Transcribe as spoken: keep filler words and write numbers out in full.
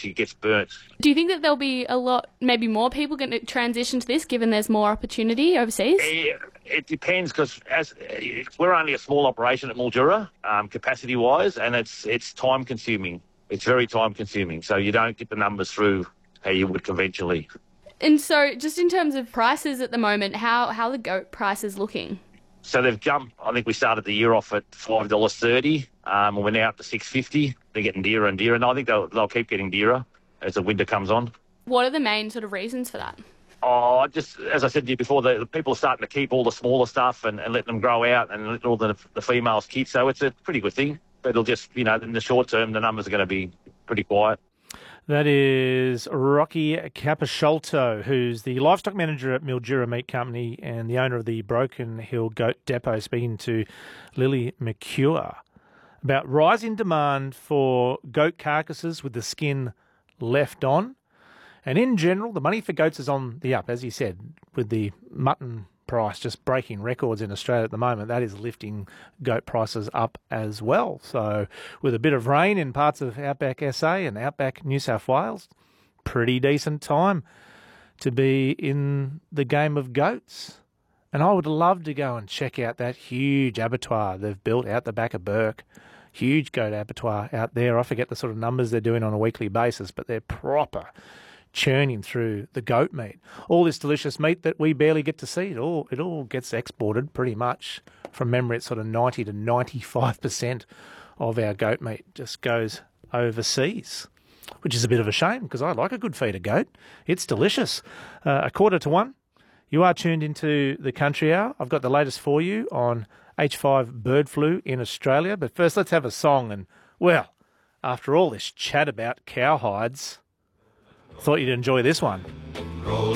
actually gets burnt. Do you think that there'll be a lot, maybe more people going to transition to this, given there's more opportunity overseas? It, it depends, because as we're only a small operation at Mildura, um, capacity-wise, and it's it's time-consuming. It's very time-consuming, so you don't get the numbers through how you would conventionally. And so, just in terms of prices at the moment, how how are the goat prices looking? So they've jumped. I think we started the year off at five dollars thirty, um, and we're now up to six fifty. They're getting dearer and dearer, and I think they'll they'll keep getting dearer as the winter comes on. What are the main sort of reasons for that? Oh, just as I said to you before, the, the people are starting to keep all the smaller stuff and, and letting them grow out and letting all the, the females keep. So it's a pretty good thing. But it'll just, you know, in the short term, the numbers are going to be pretty quiet. That is Rocky Capasciolto, who's the livestock manager at Mildura Meat Company and the owner of the Broken Hill Goat Depot, speaking to Lily McCure about rising demand for goat carcasses with the skin left on. And in general, the money for goats is on the up, as you said, with the mutton price just breaking records in Australia at the moment. That is lifting goat prices up as well. So with a bit of rain in parts of outback S A and outback New South Wales, pretty decent time to be in the game of goats. And I would love to go and check out that huge abattoir they've built out the back of Burke. Huge goat abattoir out there. I forget the sort of numbers they're doing on a weekly basis, but they're proper churning through the goat meat. All this delicious meat that we barely get to see. It all it all gets exported pretty much. From memory, it's sort of ninety to ninety-five percent of our goat meat just goes overseas, which is a bit of a shame because I like a good feed of goat. It's delicious. Uh, a quarter to one. You are tuned into the Country Hour. I've got the latest for you on H five bird flu in Australia. But first, let's have a song. And, well, after all this chat about cowhides, thought you'd enjoy this one.